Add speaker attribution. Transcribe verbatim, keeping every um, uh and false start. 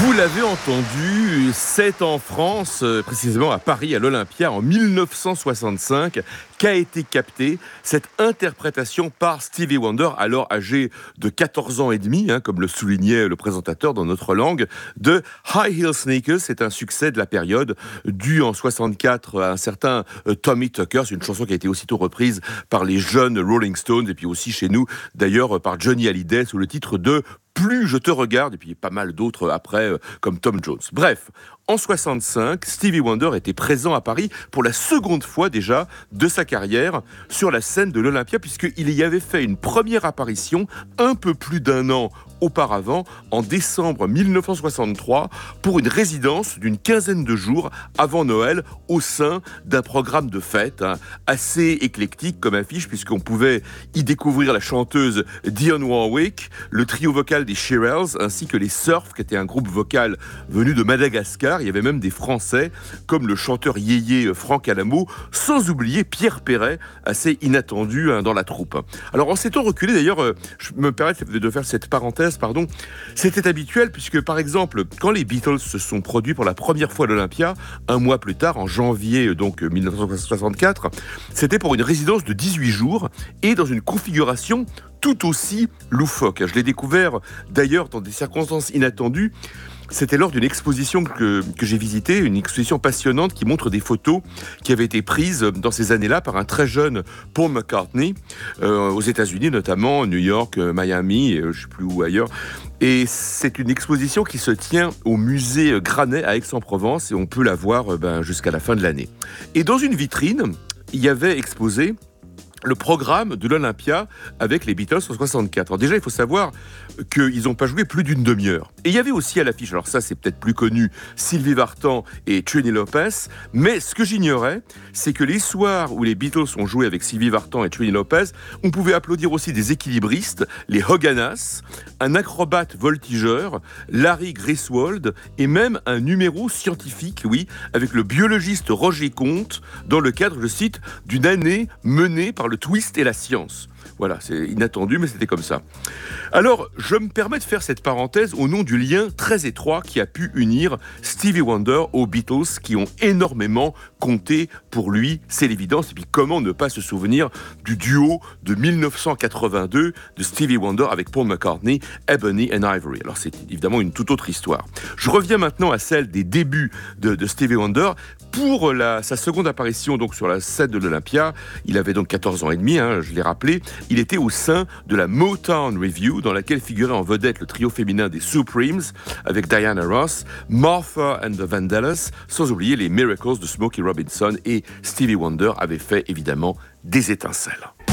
Speaker 1: Vous l'avez entendu, c'est en France, euh, précisément à Paris, à l'Olympia, en mille neuf cent soixante-cinq, qu'a été captée cette interprétation par Stevie Wonder, alors âgé de quatorze ans et demi, hein, comme le soulignait le présentateur dans notre langue, de High Heel Sneakers. C'est un succès de la période, dû en soixante-quatre à un certain euh, Tommy Tucker. C'est une chanson qui a été aussitôt reprise par les jeunes Rolling Stones, et puis aussi chez nous, d'ailleurs, par Johnny Hallyday, sous le titre de Plus je te regarde, et puis pas mal d'autres après, euh, comme Tom Jones. Bref, en soixante-cinq, Stevie Wonder était présent à Paris pour la seconde fois déjà de sa carrière sur la scène de l'Olympia, puisqu'il y avait fait une première apparition un peu plus d'un an auparavant, en décembre mille neuf cent soixante-trois, pour une résidence d'une quinzaine de jours avant Noël, au sein d'un programme de fête hein, assez éclectique comme affiche, puisqu'on pouvait y découvrir la chanteuse Dionne Warwick, le trio vocal des Shirelles, ainsi que les Surf, qui était un groupe vocal venu de Madagascar. Il y avait même des Français, comme le chanteur yéyé Franck Alamo, sans oublier Pierre Perret, assez inattendu hein, dans la troupe. Alors en s'étant reculé, d'ailleurs, euh, je me permets de faire cette parenthèse, pardon, c'était habituel, puisque par exemple, quand les Beatles se sont produits pour la première fois à l'Olympia, un mois plus tard, en janvier donc mille neuf cent soixante-quatre, c'était pour une résidence de dix-huit jours, et dans une configuration tout aussi loufoque. Je l'ai découvert d'ailleurs dans des circonstances inattendues. C'était lors d'une exposition que, que j'ai visitée, une exposition passionnante qui montre des photos qui avaient été prises dans ces années-là par un très jeune Paul McCartney, euh, aux États-Unis notamment, New York, Miami, et, euh, je ne sais plus où ailleurs. Et c'est une exposition qui se tient au musée Granet à Aix-en-Provence, et on peut la voir euh, ben, jusqu'à la fin de l'année. Et dans une vitrine, il y avait exposé le programme de l'Olympia avec les Beatles en soixante-quatre. Alors déjà, il faut savoir qu'ils n'ont pas joué plus d'une demi-heure. Et il y avait aussi à l'affiche, alors ça c'est peut-être plus connu, Sylvie Vartan et Trini Lopez, mais ce que j'ignorais, c'est que les soirs où les Beatles ont joué avec Sylvie Vartan et Trini Lopez, on pouvait applaudir aussi des équilibristes, les Hoganas, un acrobate voltigeur, Larry Griswold, et même un numéro scientifique, oui, avec le biologiste Roger Comte, dans le cadre, je cite, d'une année menée par le twist et la science. Voilà, c'est inattendu, mais c'était comme ça. Alors, je me permets de faire cette parenthèse au nom du lien très étroit qui a pu unir Stevie Wonder aux Beatles, qui ont énormément compté pour lui, c'est l'évidence. Et puis, comment ne pas se souvenir du duo de mille neuf cent quatre-vingt-deux de Stevie Wonder avec Paul McCartney, Ebony and Ivory. Alors, c'est évidemment une toute autre histoire. Je reviens maintenant à celle des débuts de, de Stevie Wonder. Pour la, sa seconde apparition donc sur la scène de l'Olympia, il avait donc quatorze ans et demi, hein, je l'ai rappelé. Il était au sein de la Motown Revue, dans laquelle figurait en vedette le trio féminin des Supremes, avec Diana Ross, Martha and the Vandellas, sans oublier les Miracles de Smokey Robinson, et Stevie Wonder avait fait évidemment des étincelles.